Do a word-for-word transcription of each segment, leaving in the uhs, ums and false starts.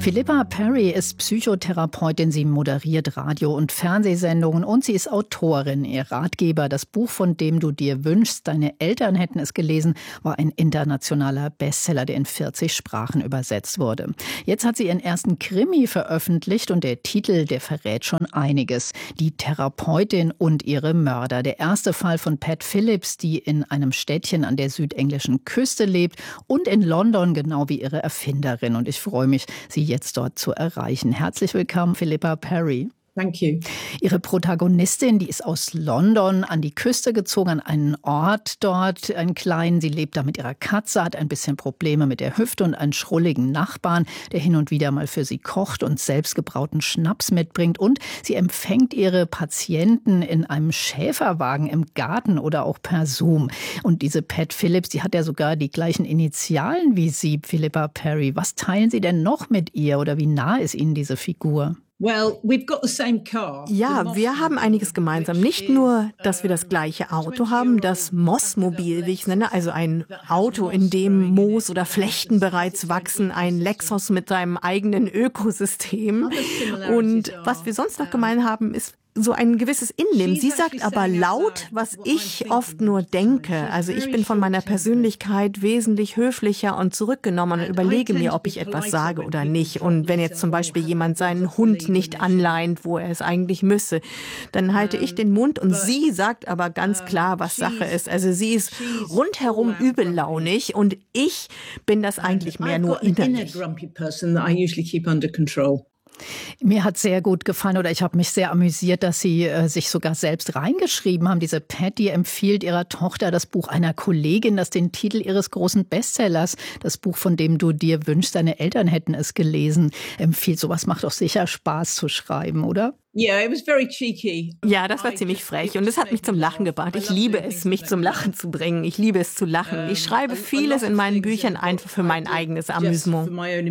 Philippa Perry ist Psychotherapeutin. Sie moderiert Radio- und Fernsehsendungen und sie ist Autorin. Ihr Ratgeber, das Buch, von dem du dir wünschst, deine Eltern hätten es gelesen, war ein internationaler Bestseller, der in vierzig Sprachen übersetzt wurde. Jetzt hat sie ihren ersten Krimi veröffentlicht und der Titel, der verrät schon einiges. Die Therapeutin und ihre Mörder. Der erste Fall von Pat Phillips, die in einem Städtchen an der südenglischen Küste lebt und in London, genau wie ihre Erfinderin. Und ich freue mich, sie jetzt dort zu erreichen. Herzlich willkommen, Philippa Perry. Thank you. Ihre Protagonistin, die ist aus London an die Küste gezogen, an einen Ort dort, einen kleinen. Sie lebt da mit ihrer Katze, hat ein bisschen Probleme mit der Hüfte und einen schrulligen Nachbarn, der hin und wieder mal für sie kocht und selbstgebrauten Schnaps mitbringt. Und sie empfängt ihre Patienten in einem Schäferwagen im Garten oder auch per Zoom. Und diese Pat Phillips, die hat ja sogar die gleichen Initialen wie Sie, Philippa Perry. Was teilen Sie denn noch mit ihr oder wie nah ist Ihnen diese Figur? Well, we've got the same car. Ja, wir haben einiges gemeinsam. Nicht nur, dass wir das gleiche Auto haben, das Mossmobil, wie ich es nenne, also ein Auto, in dem Moos oder Flechten bereits wachsen, ein Lexus mit seinem eigenen Ökosystem. Und was wir sonst noch gemein haben, ist so ein gewisses Innenleben. Sie sagt aber laut, was ich oft nur denke. Also ich bin von meiner Persönlichkeit wesentlich höflicher und zurückgenommen und überlege mir, ob ich etwas sage oder nicht. Und wenn jetzt zum Beispiel jemand seinen Hund nicht anleint, wo er es eigentlich müsse, dann halte ich den Mund und sie sagt aber ganz klar, was Sache ist. Also sie ist rundherum übellaunig und ich bin das eigentlich mehr nur innerlich. Mir hat sehr gut gefallen oder ich habe mich sehr amüsiert, dass Sie äh, sich sogar selbst reingeschrieben haben. Diese Patty empfiehlt ihrer Tochter das Buch einer Kollegin, das den Titel ihres großen Bestsellers, das Buch, von dem du dir wünschst, deine Eltern hätten es gelesen, empfiehlt. Sowas macht doch sicher Spaß zu schreiben, oder? Yeah, it was very cheeky. Ja, das war ziemlich frech und es hat mich zum Lachen gebracht. Ich liebe es, mich zum Lachen zu bringen. Ich liebe es zu lachen. Ich schreibe vieles in meinen Büchern einfach für mein eigenes Amüsement.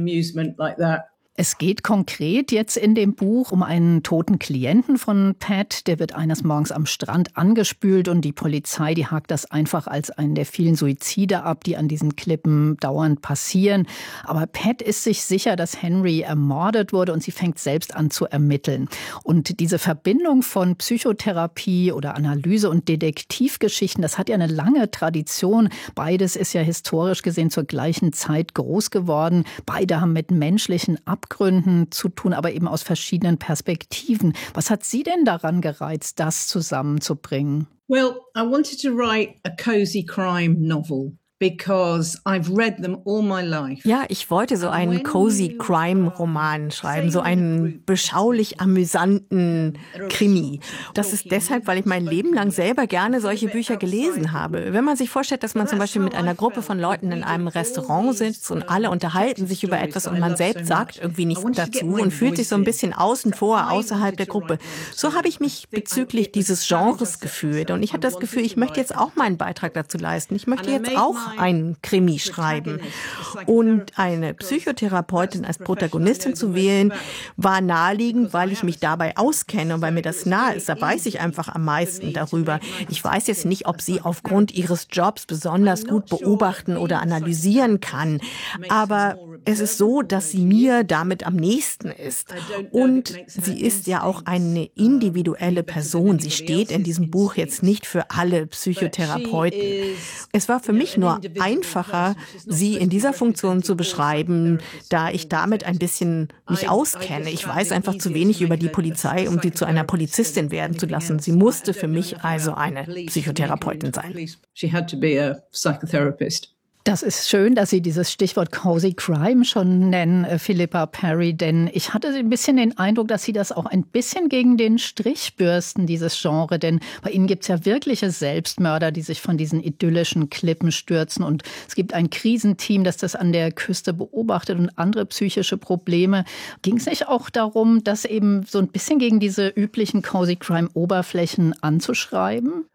Es geht konkret jetzt in dem Buch um einen toten Klienten von Pat. Der wird eines Morgens am Strand angespült und die Polizei, die hakt das einfach als einen der vielen Suizide ab, die an diesen Klippen dauernd passieren. Aber Pat ist sich sicher, dass Henry ermordet wurde und sie fängt selbst an zu ermitteln. Und diese Verbindung von Psychotherapie oder Analyse und Detektivgeschichten, das hat ja eine lange Tradition. Beides ist ja historisch gesehen zur gleichen Zeit groß geworden. Beide haben mit menschlichen Abgründen zu tun, aber eben aus verschiedenen Perspektiven. Was hat Sie denn daran gereizt, das zusammenzubringen? Well, I wanted to write a cozy crime novel. Because I've read them all my life. Ja, ich wollte so einen cozy Crime-Roman schreiben, so einen beschaulich amüsanten Krimi. Das ist deshalb, weil ich mein Leben lang selber gerne solche Bücher gelesen habe. Wenn man sich vorstellt, dass man zum Beispiel mit einer Gruppe von Leuten in einem Restaurant sitzt und alle unterhalten sich über etwas und man selbst sagt irgendwie nichts dazu und fühlt sich so ein bisschen außen vor, außerhalb der Gruppe. So habe ich mich bezüglich dieses Genres gefühlt und ich hatte das Gefühl, ich möchte jetzt auch meinen Beitrag dazu leisten. Ich möchte jetzt auch einen Krimi schreiben. Und eine Psychotherapeutin als Protagonistin zu wählen, war naheliegend, weil ich mich dabei auskenne und weil mir das nahe ist. Da weiß ich einfach am meisten darüber. Ich weiß jetzt nicht, ob sie aufgrund ihres Jobs besonders gut beobachten oder analysieren kann. Aber es ist so, dass sie mir damit am nächsten ist. Und sie ist ja auch eine individuelle Person. Sie steht in diesem Buch jetzt nicht für alle Psychotherapeuten. Es war für mich nur einfacher, sie in dieser Funktion zu beschreiben, da ich damit ein bisschen mich auskenne. Ich weiß einfach zu wenig über die Polizei, um sie zu einer Polizistin werden zu lassen. Sie musste für mich also eine Psychotherapeutin sein. She had to be a psychotherapist. Das ist schön, dass Sie dieses Stichwort Cozy Crime schon nennen, Philippa Perry, denn ich hatte ein bisschen den Eindruck, dass Sie das auch ein bisschen gegen den Strich bürsten, dieses Genre, denn bei Ihnen gibt es ja wirkliche Selbstmörder, die sich von diesen idyllischen Klippen stürzen und es gibt ein Krisenteam, das das an der Küste beobachtet und andere psychische Probleme. Ging es nicht auch darum, das eben so ein bisschen gegen diese üblichen Cozy Crime Oberflächen anzuschreiben?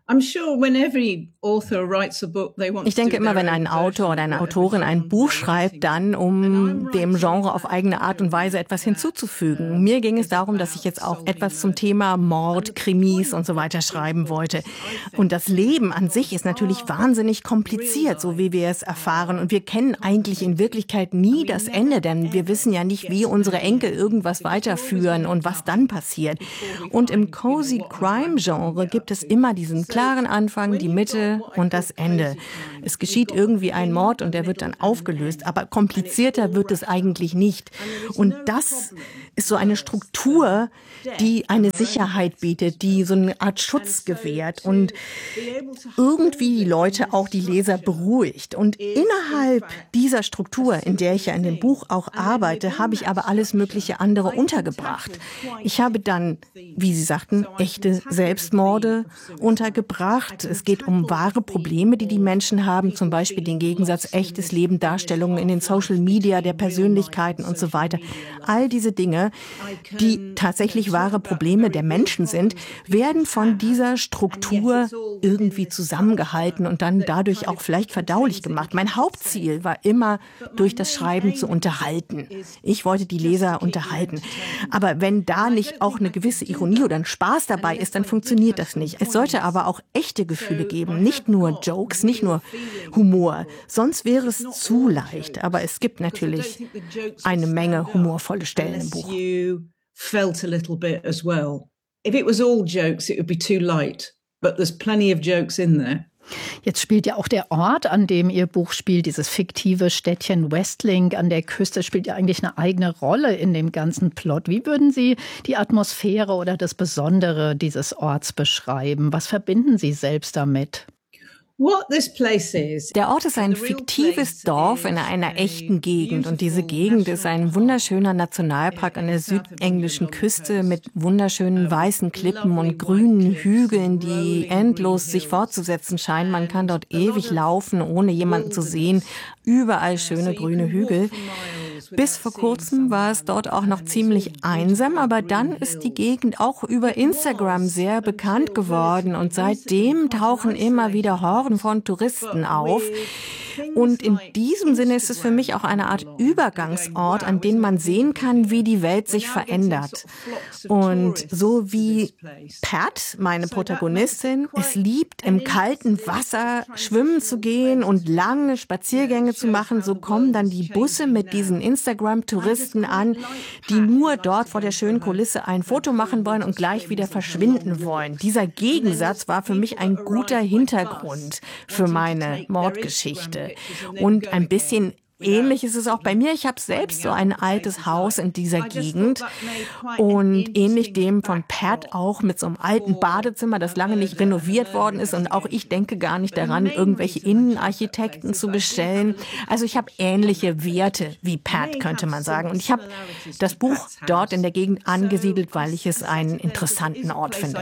Ich denke immer, wenn ein Autor oder eine Autorin ein Buch schreibt, dann, um dem Genre auf eigene Art und Weise etwas hinzuzufügen. Mir ging es darum, dass ich jetzt auch etwas zum Thema Mord, Krimis und so weiter schreiben wollte. Und das Leben an sich ist natürlich wahnsinnig kompliziert, so wie wir es erfahren. Und wir kennen eigentlich in Wirklichkeit nie das Ende, denn wir wissen ja nicht, wie unsere Enkel irgendwas weiterführen und was dann passiert. Und im Cozy Crime Genre gibt es immer diesen klaren Anfang, die Mitte und das Ende. Es geschieht irgendwie ein Mord und der wird dann aufgelöst, aber komplizierter wird es eigentlich nicht. Und das ist so eine Struktur, die eine Sicherheit bietet, die so eine Art Schutz gewährt und irgendwie die Leute, auch die Leser beruhigt. Und innerhalb dieser Struktur, in der ich ja in dem Buch auch arbeite, habe ich aber alles mögliche andere untergebracht. Ich habe dann, wie Sie sagten, echte Selbstmorde untergebracht. Es geht um wahre Probleme, die die Menschen haben, zum Beispiel den Gegensatz echtes Leben, Darstellungen in den Social Media der Persönlichkeiten und so weiter. All diese Dinge, die tatsächlich wahre Probleme der Menschen sind, werden von dieser Struktur irgendwie zusammengehalten und dann dadurch auch vielleicht verdaulich gemacht. Mein Hauptziel war immer, durch das Schreiben zu unterhalten. Ich wollte die Leser unterhalten. Aber wenn da nicht auch eine gewisse Ironie oder ein Spaß dabei ist, dann funktioniert das nicht. Es sollte aber auch echte Gefühle geben, nicht nur Jokes, nicht nur Humor. Sonst wäre es zu leicht. Aber es gibt natürlich eine Menge humorvolle Stellen im Buch. Felt a little bit as well. If it was all jokes, it would be too light. But there's plenty of jokes in there. Jetzt spielt ja auch der Ort, an dem Ihr Buch spielt, dieses fiktive Städtchen Westlink an der Küste, spielt ja eigentlich eine eigene Rolle in dem ganzen Plot. Wie würden Sie die Atmosphäre oder das Besondere dieses Orts beschreiben? Was verbinden Sie selbst damit? Der Ort ist ein fiktives Dorf in einer echten Gegend und diese Gegend ist ein wunderschöner Nationalpark an der südenglischen Küste mit wunderschönen weißen Klippen und grünen Hügeln, die endlos sich fortzusetzen scheinen. Man kann dort ewig laufen, ohne jemanden zu sehen. Überall schöne grüne Hügel. Bis vor kurzem war es dort auch noch ziemlich einsam, aber dann ist die Gegend auch über Instagram sehr bekannt geworden und seitdem tauchen immer wieder Horden von Touristen auf. Und in diesem Sinne ist es für mich auch eine Art Übergangsort, an dem man sehen kann, wie die Welt sich verändert. Und so wie Pat, meine Protagonistin, es liebt, im kalten Wasser schwimmen zu gehen und lange Spaziergänge zu machen, so kommen dann die Busse mit diesen Instagram-Touristen an, die nur dort vor der schönen Kulisse ein Foto machen wollen und gleich wieder verschwinden wollen. Dieser Gegensatz war für mich ein guter Hintergrund für meine Mordgeschichte. Und ein bisschen ähnlich ist es auch bei mir. Ich habe selbst so ein altes Haus in dieser Gegend und ähnlich dem von Pat auch mit so einem alten Badezimmer, das lange nicht renoviert worden ist. Und auch ich denke gar nicht daran, irgendwelche Innenarchitekten zu bestellen. Also ich habe ähnliche Werte wie Pat, könnte man sagen. Und ich habe das Buch dort in der Gegend angesiedelt, weil ich es einen interessanten Ort finde.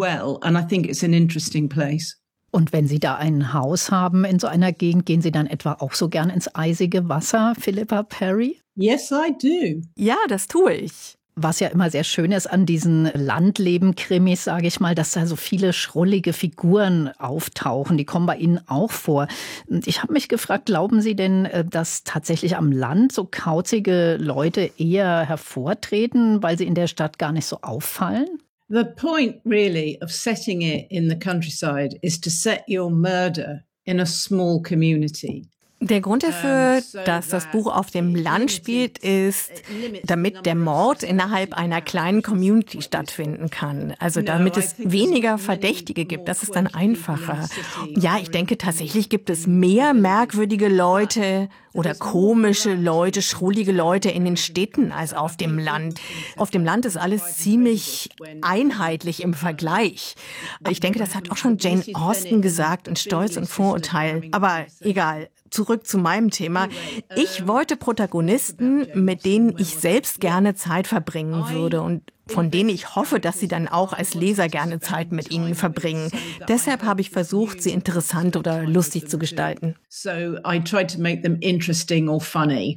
Und wenn Sie da ein Haus haben in so einer Gegend, gehen Sie dann etwa auch so gern ins eisige Wasser, Philippa Perry? Yes, I do. Ja, das tue ich. Was ja immer sehr schön ist an diesen Landleben-Krimis, sage ich mal, dass da so viele schrullige Figuren auftauchen. Die kommen bei Ihnen auch vor. Ich habe mich gefragt, glauben Sie denn, dass tatsächlich am Land so kauzige Leute eher hervortreten, weil sie in der Stadt gar nicht so auffallen? The point really of setting it in the countryside is to set your murder in a small community. Der Grund dafür, dass das Buch auf dem Land spielt, ist, damit der Mord innerhalb einer kleinen Community stattfinden kann. Also damit es weniger Verdächtige gibt. Das ist dann einfacher. Ja, ich denke tatsächlich gibt es mehr merkwürdige Leute oder komische Leute, schrullige Leute in den Städten als auf dem Land. Auf dem Land ist alles ziemlich einheitlich im Vergleich. Ich denke, das hat auch schon Jane Austen gesagt in Stolz und Vorurteil. Aber egal. Zurück zu meinem Thema. Ich wollte Protagonisten, mit denen ich selbst gerne Zeit verbringen würde und von denen ich hoffe, dass sie dann auch als Leser gerne Zeit mit ihnen verbringen. Deshalb habe ich versucht, sie interessant oder lustig zu gestalten. So I tried to make them interesting or funny.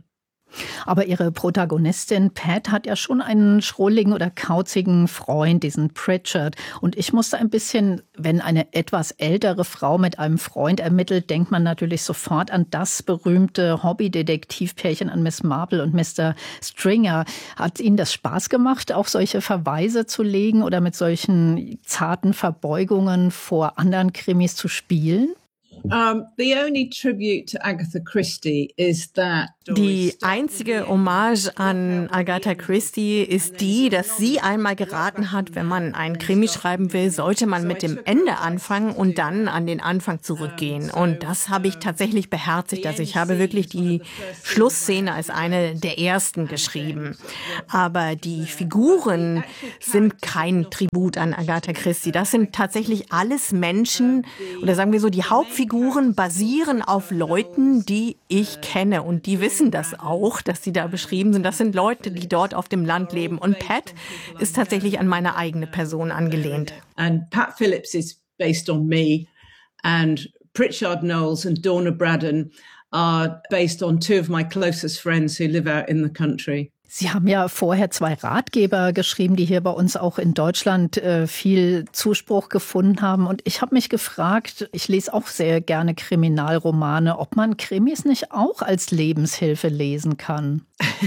Aber ihre Protagonistin Pat hat ja schon einen schrulligen oder kauzigen Freund, diesen Pritchard. Und ich musste ein bisschen, wenn eine etwas ältere Frau mit einem Freund ermittelt, denkt man natürlich sofort an das berühmte Hobbydetektivpärchen, an Miss Marple und Mister Stringer. Hat Ihnen das Spaß gemacht, auch solche Verweise zu legen oder mit solchen zarten Verbeugungen vor anderen Krimis zu spielen? Um, the only tribute to Agatha Christie is that Die einzige Hommage an Agatha Christie ist die, dass sie einmal geraten hat, wenn man einen Krimi schreiben will, sollte man mit dem Ende anfangen und dann an den Anfang zurückgehen. Und das habe ich tatsächlich beherzigt. Also ich habe wirklich die Schlussszene als eine der ersten geschrieben. Aber die Figuren sind kein Tribut an Agatha Christie. Das sind tatsächlich alles Menschen, oder sagen wir so, die Hauptfiguren basieren auf Leuten, die ich kenne und die wissen das auch, dass sie da beschrieben sind. Das sind Leute, die dort auf dem Land leben. Und Pat ist tatsächlich an meine eigene Person angelehnt. And Pat Phillips is based on me, and Pritchard Knowles and Donna Braddon are based on two of my closest friends who live out in the country. Sie haben ja vorher zwei Ratgeber geschrieben, die hier bei uns auch in Deutschland äh, viel Zuspruch gefunden haben. Und ich habe mich gefragt, ich lese auch sehr gerne Kriminalromane, ob man Krimis nicht auch als Lebenshilfe lesen kann.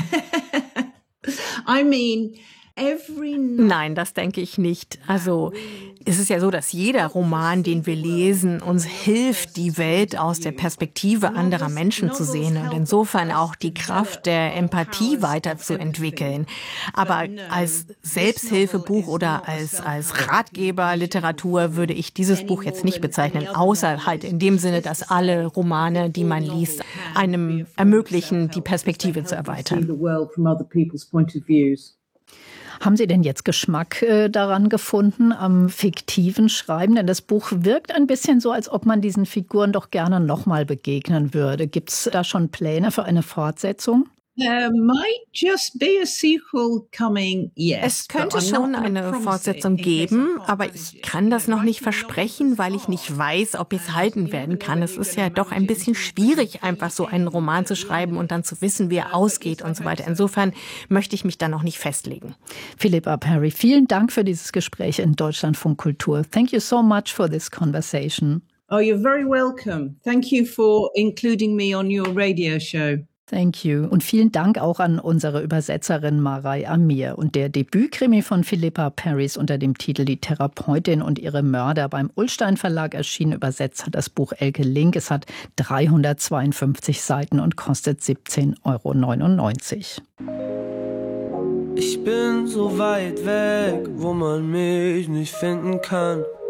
I mean, every Nein, das denke ich nicht. Also es ist ja so, dass jeder Roman, den wir lesen, uns hilft, die Welt aus der Perspektive anderer Menschen zu sehen und insofern auch die Kraft der Empathie weiterzuentwickeln. Aber als Selbsthilfebuch oder als, als Ratgeberliteratur würde ich dieses Buch jetzt nicht bezeichnen, außer halt in dem Sinne, dass alle Romane, die man liest, einem ermöglichen, die Perspektive zu erweitern. Haben Sie denn jetzt Geschmack äh, daran gefunden, am fiktiven Schreiben? Denn das Buch wirkt ein bisschen so, als ob man diesen Figuren doch gerne nochmal begegnen würde. Gibt es da schon Pläne für eine Fortsetzung? There might just be a sequel coming, yes. Es könnte schon eine Fortsetzung geben, aber ich kann das noch nicht versprechen, weil ich nicht weiß, ob es halten werden kann. Es ist ja doch ein bisschen schwierig, einfach so einen Roman zu schreiben und dann zu wissen, wie er ausgeht und so weiter. Insofern möchte ich mich da noch nicht festlegen. Philippa Perry, vielen Dank für dieses Gespräch in Deutschlandfunk Kultur. Thank you so much for this conversation. Oh, you're very welcome. Thank you for including me on your radio show. Thank you. Und vielen Dank auch an unsere Übersetzerin Marai Amir. Und der Debütkrimi von Philippa Perry ist unter dem Titel Die Therapeutin und ihre Mörder beim Ullstein Verlag erschienen. Übersetzt hat das Buch Elke Link. Es hat dreihundertzweiundfünfzig Seiten und kostet siebzehn Euro neunundneunzig. Ich bin so weit weg, wo man mich nicht finden kann.